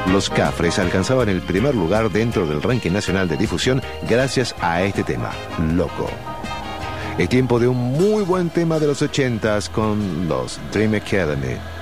Los Cafres alcanzaban el primer lugar dentro del ranking nacional de difusión gracias a este tema, Loco. Es tiempo de un muy buen tema de los 80s con los Dream Academy.